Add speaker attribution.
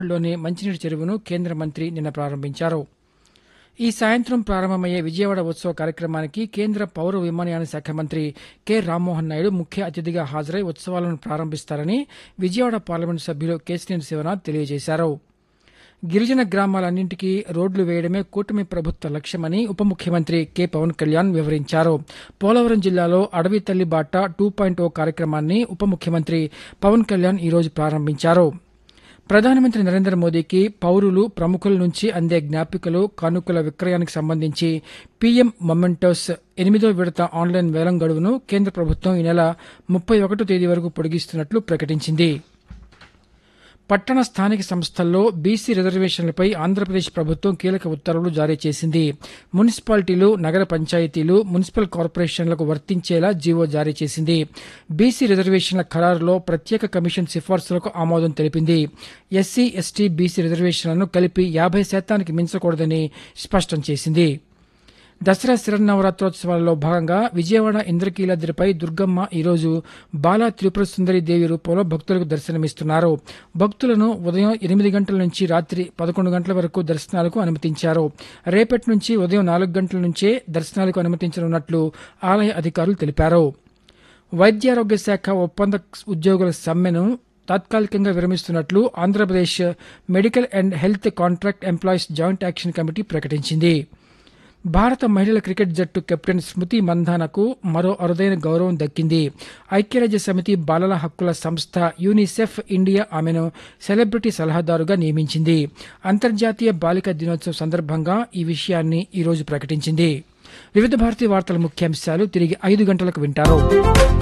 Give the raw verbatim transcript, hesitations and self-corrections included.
Speaker 1: లోని మంచినీటి చెరువును కేంద్ర మంత్రి నిన్న ప్రారంభించారు. ఈ సాయంత్రం ప్రారంభమయ్యే విజయవాడ ఉత్సవ కార్యక్రమానికి కేంద్ర పౌర విమానయాన శాఖ మంత్రి కె రామ్మోహన్ నాయుడు ముఖ్య అతిథిగా హాజరై ఉత్సవాలను ప్రారంభిస్తారని విజయవాడ పార్లమెంటు సభ్యులు కేశినేని శివనాథ్ తెలియజేశారు. గిరిజన గ్రామాలన్నింటికీ రోడ్లు వేయడమే కూటమి ప్రభుత్వ లక్ష్యమని ఉప ముఖ్యమంత్రి కె పవన్ కళ్యాణ్ వివరించారు. పోలవరం జిల్లాలో అడవి తల్లి బాట టూ పాయింట్ ఓ కార్యక్రమాన్ని ఉప ముఖ్యమంత్రి పవన్ కళ్యాణ్ ఈరోజు ప్రారంభించారు. ప్రధానమంత్రి నరేంద్ర మోదీకి పౌరులు, ప్రముఖుల నుంచి అందే జ్ఞాపికలు, కానుకల విక్రయానికి సంబంధించి పీఎం మొమెంటోస్ ఎనిమిదో విడత ఆన్లైన్ వేలం గడువును కేంద్ర ప్రభుత్వం ఈ నెల ముప్పై ఒకటో తేదీ వరకు పొడిగిస్తున్నట్లు ప్రకటించింది. పట్టణ స్థానిక సంస్థల్లో బీసీ రిజర్వేషన్లపై ఆంధ్రప్రదేశ్ ప్రభుత్వం కీలక ఉత్తర్వులు జారీ చేసింది. మున్సిపాలిటీలు, నగర పంచాయతీలు, మున్సిపల్ కార్పొరేషన్లకు వర్తించేలా జీవో జారీ చేసింది. బీసీ రిజర్వేషన్ల ఖరారులో ప్రత్యేక కమిషన్ సిఫార్సులకు ఆమోదం తెలిపింది. ఎస్సీ, ఎస్టీ, బీసీ రిజర్వేషన్లను కలిపి యాభై శాతానికి మించకూడదని స్పష్టం చేసింది. దసరా శరన్నవరాత్రోత్సవాలలో భాగంగా విజయవాడ ఇంద్రకీలాద్రిపై దుర్గమ్మ ఈరోజు బాలా త్రిపుర సుందరి దేవి రూపంలో భక్తులకు దర్శనమిస్తున్నారు. భక్తులను ఉదయం ఎనిమిది గంటల నుంచి రాత్రి పదకొండు గంటల వరకు దర్శనాలకు అనుమతించారు. రేపటి నుంచి ఉదయం నాలుగు గంటల నుంచే దర్శనాలకు అనుమతించనున్నట్లు ఆలయ అధికారులు తెలిపారు. వైద్యారోగ్య శాఖ ఒప్పంద ఉద్యోగుల సమ్మెను తాత్కాలికంగా విరమిస్తున్నట్లు Andhra Pradesh medical and health contract employees joint action committee ప్రకటించింది. భారత మహిళల క్రికెట్ జట్టు కెప్టెన్ స్మృతి మంధానకు మరో అరుదైన గౌరవం దక్కింది. ఐక్యరాజ్య సమితి బాలల హక్కుల సంస్థ యూనిసెఫ్ ఇండియా ఆమెను సెలబ్రిటీ సలహాదారుగా నియమించింది. అంతర్జాతీయ బాలికా దినోత్సవం సందర్భంగా ఈ విషయాన్ని ఈరోజు ప్రకటించింది. వివిధ భారతీయ వార్తల ముఖ్యాంశాలు తిరిగి ఐదు గంటలకు వింటారు.